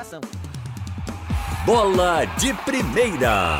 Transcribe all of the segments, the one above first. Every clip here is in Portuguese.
informação. Bola de Primeira.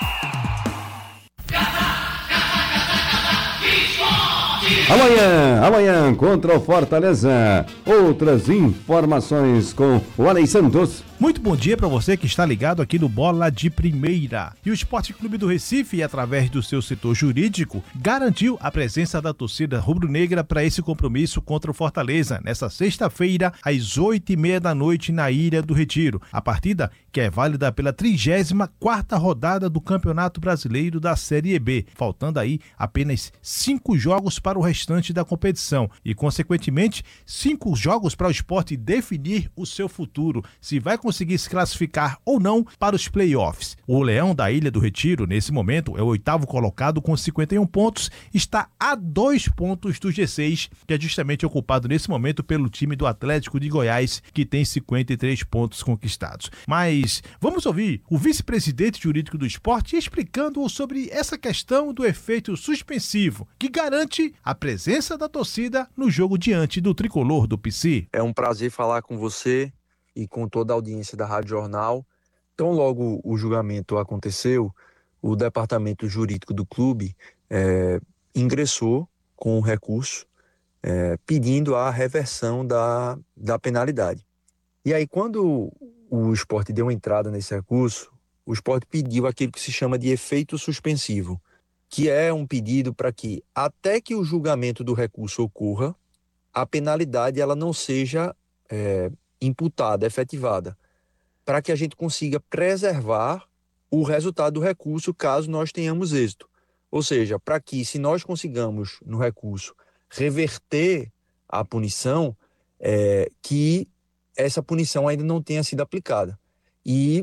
Amanhã contra o Fortaleza. Outras informações com o Alei Santos. Muito bom dia para você que está ligado aqui no Bola de Primeira. E o Esporte Clube do Recife, através do seu setor jurídico, garantiu a presença da torcida rubro-negra para esse compromisso contra o Fortaleza, nesta sexta-feira, às 8h30 da noite, na Ilha do Retiro. A partida, que é válida pela 34ª rodada do Campeonato Brasileiro da Série B, faltando aí apenas 5 jogos para o restante da competição e, consequentemente, 5 jogos para o Sport definir o seu futuro, se vai conseguir se classificar ou não para os playoffs. O Leão da Ilha do Retiro, nesse momento, é o 8º colocado com 51 pontos, está a 2 pontos do G6, que é justamente ocupado nesse momento pelo time do Atlético de Goiás, que tem 53 pontos conquistados. Mas vamos ouvir o vice-presidente jurídico do Sport explicando sobre essa questão do efeito suspensivo, que garante a presença da torcida no jogo diante do tricolor do PC. É um prazer falar com você e com toda a audiência da Rádio Jornal. Tão logo o julgamento aconteceu, o departamento jurídico do clube ingressou com um recurso pedindo a reversão da penalidade. E aí, quando o Sport deu entrada nesse recurso, o Sport pediu aquilo que se chama de efeito suspensivo, que é um pedido para que, até que o julgamento do recurso ocorra, a penalidade ela não seja imputada, efetivada, para que a gente consiga preservar o resultado do recurso caso nós tenhamos êxito. Ou seja, para que, se nós consigamos no recurso reverter a punição, que essa punição ainda não tenha sido aplicada. E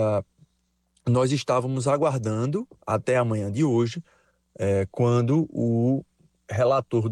nós estávamos aguardando até amanhã de hoje, quando o relator